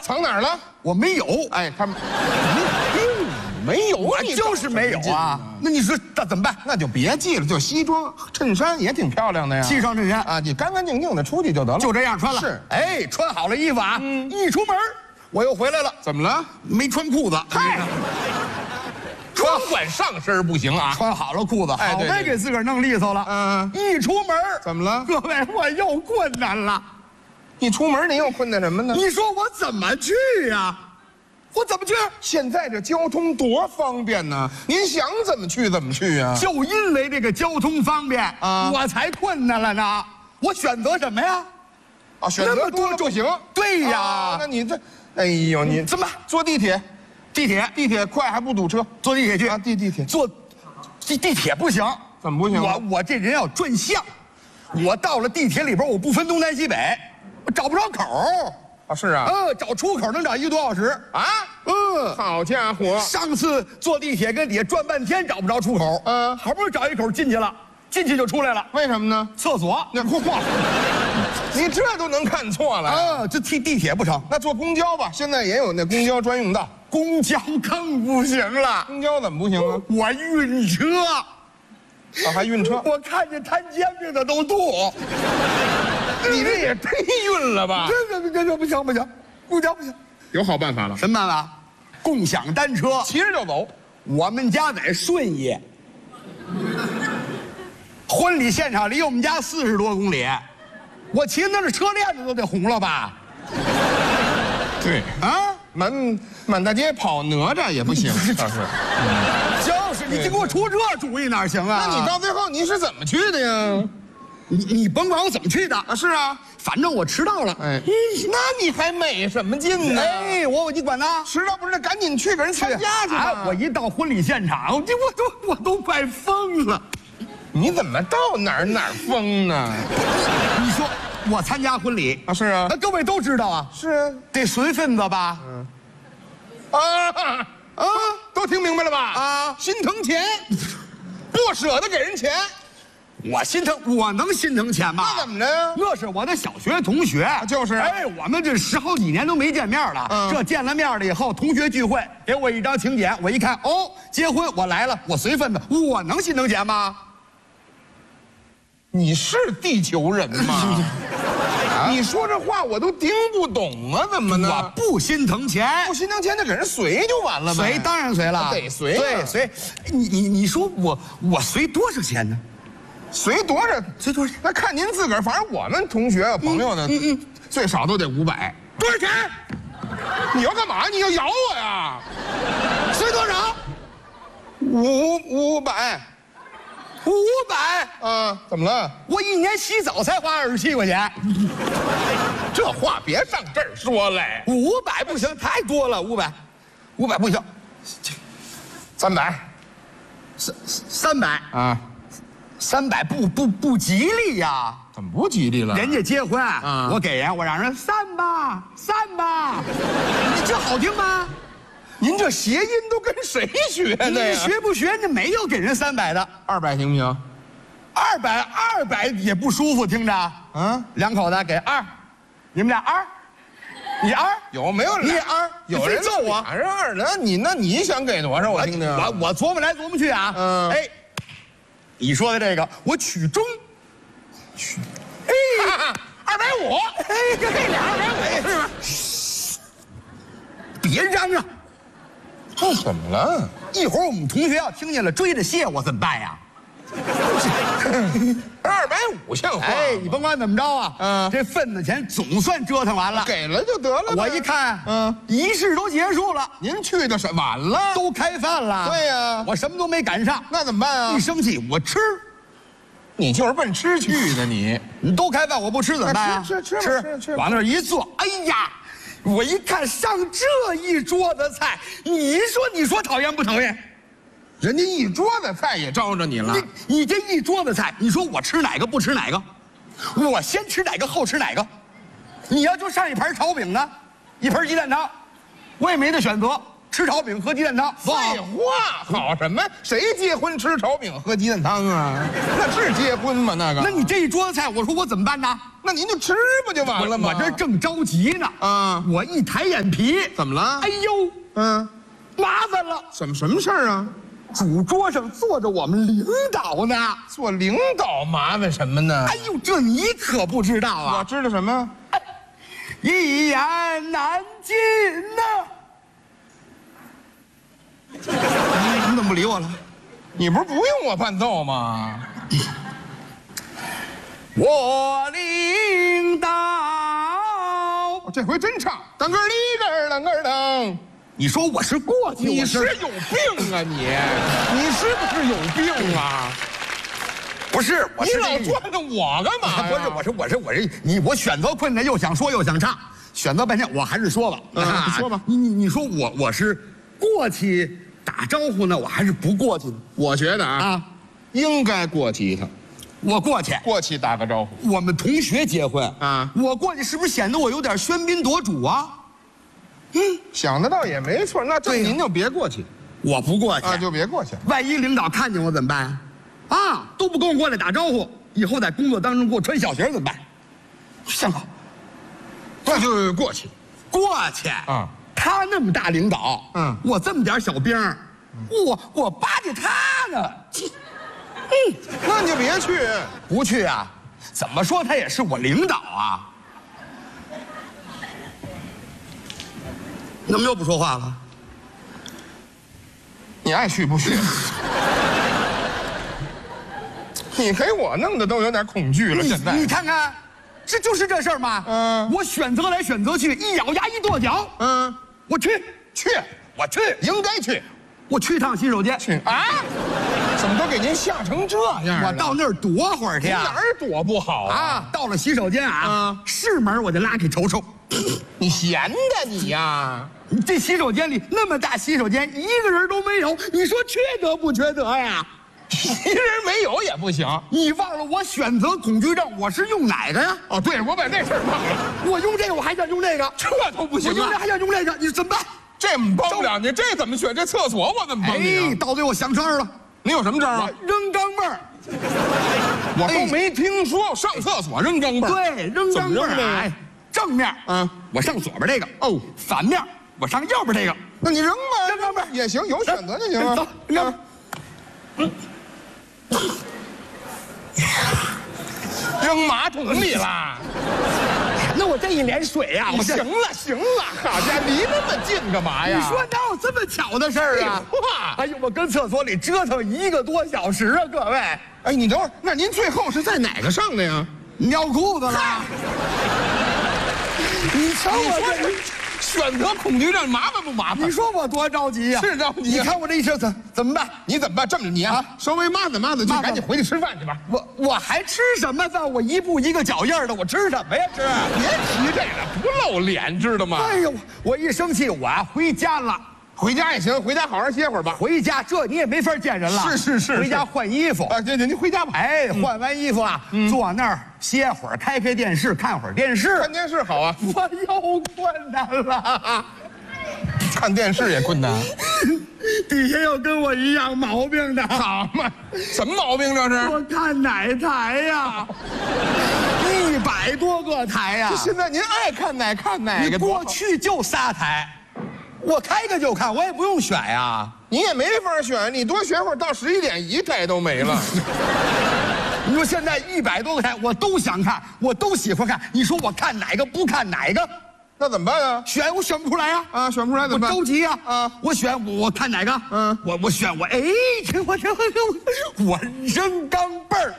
藏哪儿了？ 我没有。 哎，他们没有， 我就是没有啊。那你说那怎么办？ 那就别系了，就西装衬衫也挺漂亮的呀。 西装衬衫啊，你干干净净的出去就得了。 就这样穿了。 是， 哎，穿好了衣服啊，一出门我又回来了。 怎么了？ 没穿裤子。 嗨，光管上身不行啊。 穿好了裤子， 哎对对好歹给自个儿弄利索了。一出门怎么了？ 各位，我又困难了。 你出门你又困难什么呢？ 你说我怎么去呀？我怎么去？ 现在这交通多方便呢，您想怎么去怎么去啊？ 就因为这个交通方便啊我才困难了呢。我选择什么呀？ 啊，选择多了不行。 对呀， 那你这，哎呦，你怎么坐地铁？地铁快还不堵车？ 坐地铁去啊，地铁坐地铁不行。 怎么不行？ 我这人要转向，我到了地铁里边，我不分东南西北，我找不着口。 啊，是啊。 找出口能找1个多小时啊。好家伙！ 上次坐地铁跟底下转半天找不着出口。好不容易找一口进去了，进去就出来了。 为什么呢？ 厕所。 那嚯，你这都能看错了啊？这替地铁不成？ 那坐公交吧，现在也有那公交专用道。 公交更不行了。 公交怎么不行啊？ 我晕车。 啊，还晕车？ 我看见摊煎饼的都吐。 你这也忒晕了吧？ 这不行不行，公交不行。 有好办法了。 什么办法？共享单车， 骑着就走。 我们家在顺义，婚礼现场离我们家40多公里，我骑那车链子都得红了吧？ 对啊， 满大街跑哪吒也不行，倒是。 就是你就给我出这主意哪行啊？ 那你到最后你是怎么去的呀？ 你甭管我怎么去的啊，是啊， 反正我迟到了。 哎，那你还美什么劲呢？ 哎，你管呢？ 迟到不是赶紧去给人参加去吗？ 我一到婚礼现场，我都快疯了。 你怎么到哪儿疯呢？ 你说我参加婚礼啊？是啊， 各位都知道啊。 是啊， 得随份子吧？ 都听明白了吧？ 啊， 心疼钱，不舍得给人钱。 我心疼，我能心疼钱吗？ 那怎么着呀？ 那是我的小学同学， 就是。 哎，我们这10好几年都没见面了。这见了面了以后，同学聚会，给我一张请柬，我一看，哦，结婚我来了，我随份子，我能心疼钱吗？ 你是地球人吗？你说这话我都听不懂啊，怎么呢？ 我不心疼钱， 不心疼钱就给人随就完了呗。 随当然随了， 得随。 对，随。你说我随多少钱呢？ 随多少？ 随多少钱？ 那看您自个儿，反正我们同学朋友呢，最少都得500。 多少钱？ 你要干嘛？你要咬我呀？ 随多少 ？500。 500 啊？怎么了？ 我一年洗澡才花27块钱。 这话别上这儿说来。 500不行，太多了。500不行。 300。 300 啊 ？300不吉利呀？ 怎么不吉利了？ 人家结婚，我给人，我让人3吧，你这好听吗？ 您这谐音都跟谁学的呀？ 你学不学？那没有给人300的。 200行不行 ？200也不舒服，听着。两口子给2，你们俩2，你2， 有没有？ 你也2， 有人揍我。 2人，那你想给多少？我听听。 我琢磨来琢磨去啊。哎，你说的这个，我取中。 250。 哎，这俩250是吧？别嚷嚷。 这怎么了？ 一会儿我们同学要听见了，追着谢我怎么办呀 ？250像话？ 哎，你甭管怎么着啊，这份子钱总算折腾完了， 给了就得了。 我一看，仪式都结束了， 您去的是晚了， 都开饭了。 对呀， 我什么都没赶上， 那怎么办啊？ 一生气我吃， 你就是奔吃去的你都开饭我不吃怎么办啊？ 吃， 往那一坐，哎呀！我一看上这一桌子菜，你说讨厌不讨厌？ 人家一桌子菜也招着你了。 你这一桌子菜，你说我吃哪个不吃哪个？我先吃哪个后吃哪个？你要就上一盘炒饼呢，一盘鸡蛋汤，我也没得选择， 吃炒饼喝鸡蛋汤。 废话，好什么？谁结婚吃炒饼喝鸡蛋汤啊？那是结婚吗？那个？ 那你这一桌子菜，我说我怎么办呢？ 那您就吃不就完了吗？ 我这正着急呢。啊，我一抬眼皮， 怎么了？ 哎呦，麻烦了。 什么事儿啊？ 主桌上坐着我们领导呢。 做领导麻烦什么呢？ 哎呦，这你可不知道啊！ 我知道什么？ 一言难尽呐。你怎么不理我了？ 你不是不用我伴奏吗？ 我领导， 这回真唱，当个里个啷个啷。你说我是过去， 你是有病啊你是不是有病啊？ 不是， 你老转着我干嘛呀？ 不是，我选择困难，又想说又想唱，选择半天，我还是说吧。 你说吧， 你说我是过去打招呼呢，我还是不过去呢？ 我觉得应该过去一趟。 我过去打个招呼。 我们同学结婚啊， 我过去是不是显得我有点喧宾夺主啊？ 想得倒也没错。那您就别过去。 我不过去就别过去。 万一领导看见我怎么办？都不跟我过来打招呼，以后在工作当中给我穿小鞋怎么办？想好， 那就过去。 他那么大领导，我这么点小兵，我巴结他呢。 那你就别去。 不去啊？怎么说他也是我领导啊。怎么又不说话了？ 你爱去不去？你给我弄得都有点恐惧了。现在你看看，这就是这事儿吗？我选择来选择去，一咬牙一跺脚。我去，我去， 应该去。 我去趟洗手间。 去啊？怎么都给您吓成这样了？ 我到那儿躲会儿去。 哪儿躲不好啊？ 到了洗手间是门我就拉开瞅瞅。 你闲的你呀？ 这洗手间里那么大，洗手间一个人都没有，你说缺德不缺德呀？ 一人没有也不行。 你忘了我选择恐惧症，我是用哪个呀？ 对，我把这事儿忘了。 我用这个，我还想用那个， 这都不行。 我用这还想用那个，你怎么办？ 这帮不了你，这怎么选？这厕所我怎么帮你？ 到最后想招了。 你有什么招啊？ 扔钢镚儿。 我都没听说上厕所扔钢镚儿。 对，扔钢镚儿。正面我上左边这个。反面我上右边这个。 那你扔吧，扔钢镚儿也行，有选择就行啊。 走，扔。 扔马桶里了。 那我这一脸水呀！ 行了，好家伙，离那么近干嘛呀？ 你说哪有这么巧的事儿啊？哎呦，我跟厕所里折腾1个多小时啊，各位！ 哎，你等会儿，那您最后是在哪个上的呀？ 尿裤子了。你瞧我这选择恐惧症麻烦不麻烦？ 你说我多着急呀！ 是着急。 你看我这一身怎么办？ 你怎么办？这么你稍微抹去，赶紧回去吃饭去吧。 我还吃什么饭？我一步一个脚印的，我吃什么呀？吃？ 别提这个，不露脸，知道吗？ 哎呦，我一生气，我回家了。 回家也行，回家好好歇会儿吧。 回家这你也没法见人了。 是。 回家换衣服。 对，您回家吧。 换完衣服坐那儿歇会儿，开电视，看会儿电视。 看电视好啊。 我又困难了。 看电视也困难。 底下有跟我一样毛病的。 好嘛，什么毛病这是？ 我看哪台呀？100多个台呀！ 现在您爱看哪看哪个。 你过去就3台，我开个就看，我也不用选呀。 你也没法选，你多选会儿，到11点1台都没了。 你说现在100多个台，我都想看，我都喜欢看。你说我看哪个不看哪个？ 那怎么办啊？ 我选不出来呀！ 选不出来怎么办？ 我着急呀！我看哪个？我选我扔钢镚儿。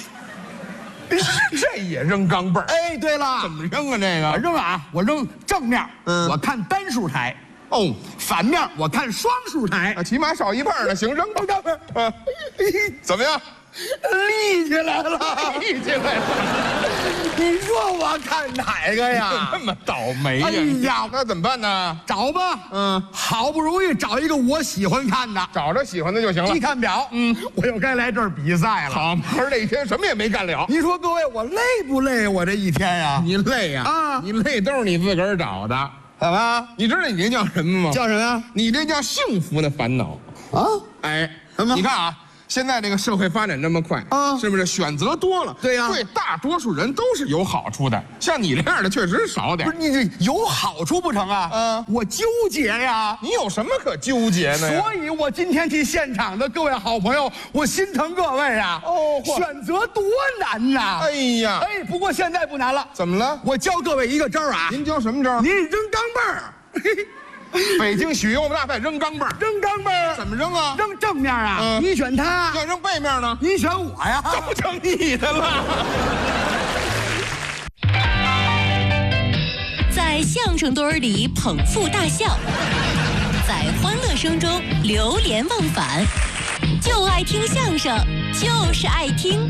这也扔钢镚儿？ 对了， 怎么扔啊？这个扔我扔正面，我看单数台。反面我看双数台。 起码少一半呢。行，扔吧，钢镚儿。怎么样？ 立起来了， 立起来了。 你说我看哪个呀？ 那么倒霉呀！ 哎呀， 那怎么办呢？ 找吧。好不容易找一个我喜欢看的， 找着喜欢的就行了。 一看表，我又该来这儿比赛了。 好，而这一天什么也没干了。 你说各位，我累不累？我这一天呀， 你累呀？你累都是你自个儿找的。 怎么？ 你知道你这叫什么吗？ 叫什么呀？ 你这叫幸福的烦恼。 啊？ 哎， 什么你看啊，现在这个社会发展这么快啊是不是选择多了？ 对呀对大多数人都是有好处的。像你这样的确实少点不是。你这有好处不成啊？我纠结呀。 你有什么可纠结的呀？ 所以我今天替现场的各位好朋友，我心疼各位啊！ 哦嚯选择多难呐！ 哎呀， 哎，不过现在不难了。 怎么了？ 我教各位一个招儿啊！ 您教什么招？ 您扔钢镚儿， 北京许愿大赛扔钢镚儿， 扔钢镚儿， 怎么扔啊？ 扔正面啊，你选他； 要扔背面呢？ 你选我呀。 都成你的了。 在相声堆儿里捧腹大笑，在欢乐声中流连忘返，就爱听相声，就是爱听。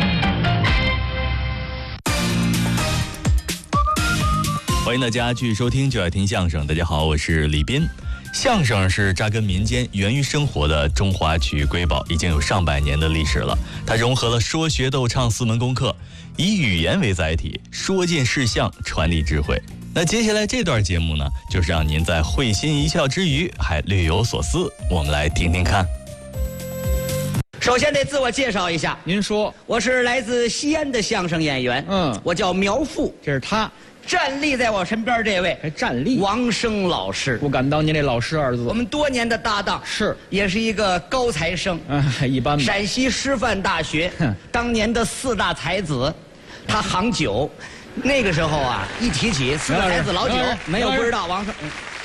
欢迎大家继续收听就爱听相声。大家好，我是李斌。相声是扎根民间、源于生活的中华曲艺瑰宝，已经有上百年的历史了。它融合了说学逗唱4门功课，以语言为载体，说尽事项，传递智慧。那接下来这段节目呢，就是让您在会心一笑之余还略有所思。我们来听听看。 首先得自我介绍一下， 您说， 我是来自西安的相声演员，我叫苗阜。 这是他， 站立在我身边这位还站立， 王声老师， 不敢当您这老师二字。 我们多年的搭档， 是， 也是一个高材生， 一般吧。 陕西师范大学当年的4大才子，他行酒，那个时候啊，一提起4大才子老酒，没有不知道王声。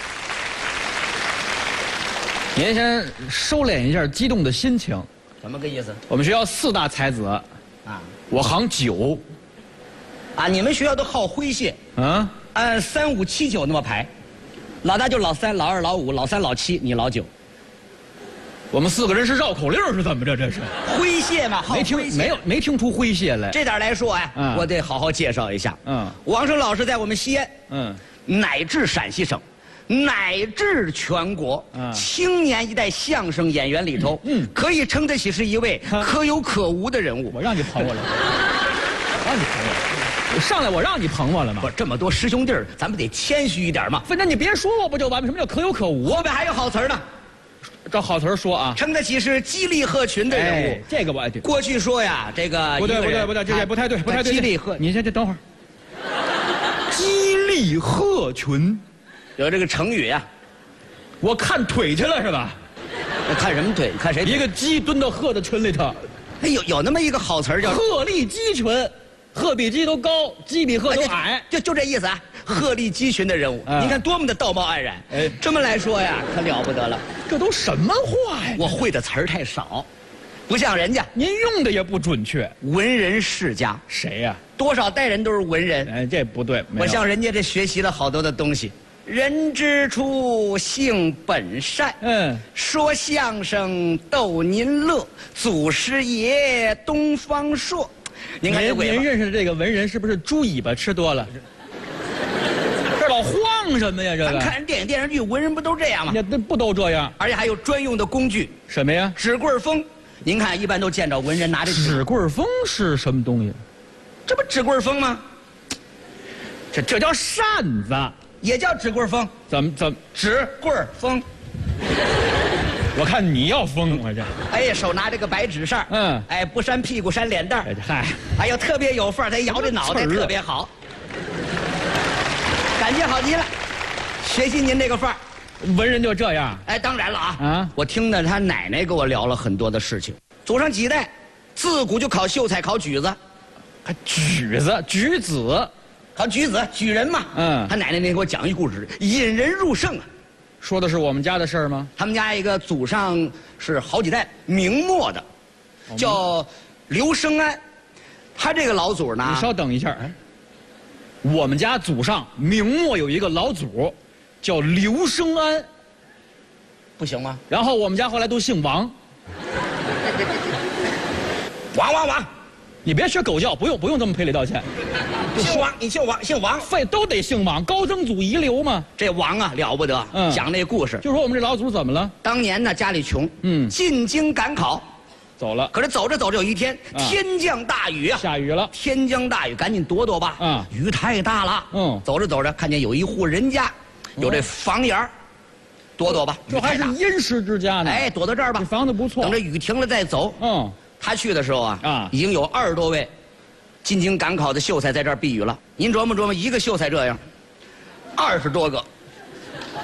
您先收敛一下激动的心情。 怎么个意思？ 我们学校4大才子， 啊， 我行酒， 啊，你们学校都好诙谐，按3、5、7、9那么排，老大就老3、老2、老5、老3、老7，你老9。 我们4个人是绕口令是怎么着？这是诙谐嘛，好诙谐。 没听出诙谐来。 这点来说呀，我得好好介绍一下。王声老师在我们西安，乃至陕西省，乃至全国，青年一代相声演员里头，可以称得起是一位可有可无的人物。 我让你捧我了，让你捧我，上来我让你捧我了吗？ 不是这么多师兄弟儿，咱们得谦虚一点嘛。 反正你别说我不就完了？什么叫可有可无？ 后边还有好词儿呢。 照好词儿说啊， 称得起是激励鹤群的人物。 这个我爱听。 过去说呀，这个不对，这不太对，不太对。 激励鹤， 你先等会儿。激励鹤群， 有这个成语呀。 我看腿去了是吧？ 看什么腿？看谁腿？ 一个鸡蹲到鹤的群里头。 哎，有那么一个好词儿叫鹤立鸡群，鹤比鸡都高，鸡比鹤都矮， 就这意思啊。鹤立鸡群的人物，你看多么的道貌岸然。哎，这么来说呀，可了不得了。 这都什么话呀？ 我会的词儿太少，不像人家。 您用的也不准确。 文人世家， 谁呀？ 多少代人都是文人。 哎，这不对。 我向人家这学习了好多的东西。人之初，性本善。说相声逗您乐，祖师爷东方朔。您看这尾巴。 您认识的这个文人是不是猪尾巴吃多了？这老晃什么呀？这个。 咱看人电影电视剧，文人不都这样吗？ 那不都这样？ 而且还有专用的工具。 什么呀？ 纸棍风。您看，一般都见着文人拿着纸棍风是什么东西？ 这不纸棍风吗？ 这叫扇子， 也叫纸棍风。 怎么纸棍风？ 我看你要疯，我这。 哎呀，手拿这个白纸扇，哎，不扇屁股扇脸蛋儿， 嗨， 哎呦，特别有范儿，他摇着脑袋特别好，感觉好极了。学习您这个范儿， 文人就这样。 哎，当然了啊，我听着他奶奶给我聊了很多的事情，祖上几代自古就考秀才，考举子， 举子， 考举子，举人嘛。他奶奶那给我讲一故事，引人入胜啊。 说的是我们家的事儿吗？ 他们家一个祖上是好几代明末的，叫刘生安。他这个老祖呢， 你稍等一下，我们家祖上明末有一个老祖，叫刘生安， 不行吗？ 然后我们家后来都姓王。 王， 你别学狗叫，不用这么赔礼道歉。 姓王，你姓王，姓王， 废都得姓王，高曾祖遗留嘛。 这王啊了不得，讲那故事， 就说我们这老祖怎么了？ 当年呢家里穷，进京赶考， 走了。 可是走着走着有一天，天降大雨啊， 下雨了。 天降大雨，赶紧躲躲吧。雨太大了。走着走着看见有一户人家， 有这房檐儿，躲躲吧。 这还是因师之家呢。 哎，躲到这儿吧。 这房子不错。 等这雨停了再走。 嗯。 他去的时候啊，已经有20多位进京赶考的秀才在这儿避雨了。您琢磨琢磨，一个秀才这样，20多个。